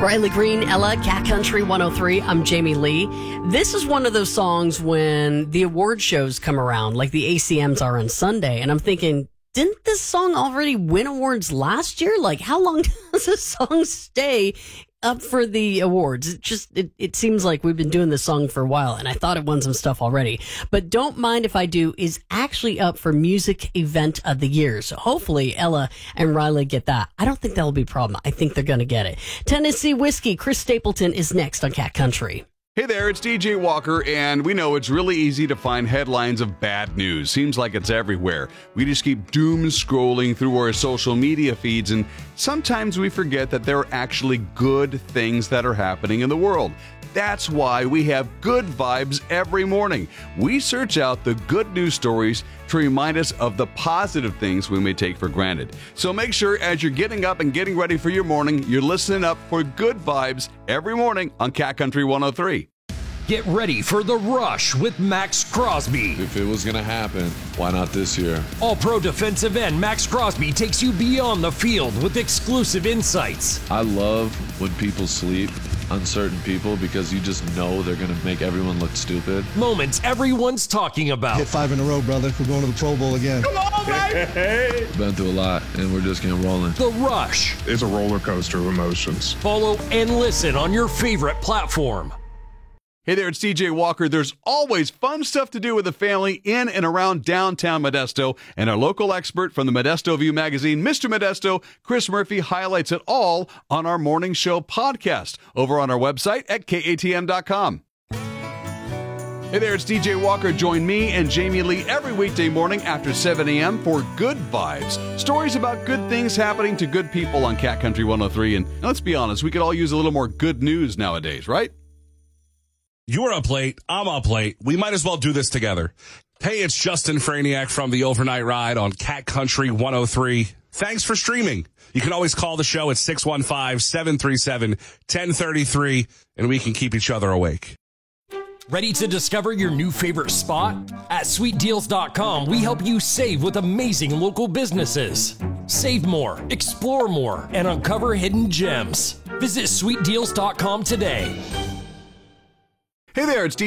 Riley Green, Ella, Cat Country 103. I'm Jamie Lee. This is one of those songs when the award shows come around, like the ACMs are on Sunday, and I'm thinking, didn't this song already win awards last year? Like, how long does this song stay up for the awards? It seems like we've been doing this song for a while, and I thought it won some stuff already. But Don't Mind If I Do is actually up for Music Event of the Year. So hopefully Ella and Riley get that. I don't think that'll be a problem. I think they're going to get it. Tennessee Whiskey, Chris Stapleton is next on Cat Country. Hey there, it's DJ Walker, and we know it's really easy to find headlines of bad news. Seems like it's everywhere. We just keep doom scrolling through our social media feeds, and sometimes we forget that there are actually good things that are happening in the world. That's why we have Good Vibes every morning. We search out the good news stories to remind us of the positive things we may take for granted. So make sure as you're getting up and getting ready for your morning, you're listening up for Good Vibes every morning on Cat Country 103. Get ready for The Rush with Max Crosby. If it was going to happen, why not this year? All-pro defensive end Max Crosby takes you beyond the field with exclusive insights. I love when people sleep, uncertain people, because you just know they're going to make everyone look stupid. Moments everyone's talking about. Hit 5 in a row, brother. We're going to the Pro Bowl again. Come on, baby! Been through a lot, and we're just getting rolling. The Rush. It's a roller coaster of emotions. Follow and listen on your favorite platform. Hey there, it's DJ Walker. There's always fun stuff to do with the family in and around downtown Modesto, and our local expert from the Modesto View magazine, Mr. Modesto, Chris Murphy, highlights it all on our morning show podcast over on our website at katm.com. Hey there, it's DJ Walker. Join me and Jamie Lee every weekday morning after 7 a.m. for Good Vibes. Stories about good things happening to good people on Cat Country 103. And let's be honest, we could all use a little more good news nowadays, right? You're up late. I'm up late. We might as well do this together. Hey, it's Justin Franiak from the Overnight Ride on Cat Country 103. Thanks for streaming. You can always call the show at 615-737-1033, and we can keep each other awake. Ready to discover your new favorite spot? At sweetdeals.com, we help you save with amazing local businesses. Save more, explore more, and uncover hidden gems. Visit sweetdeals.com today. Hey there, it's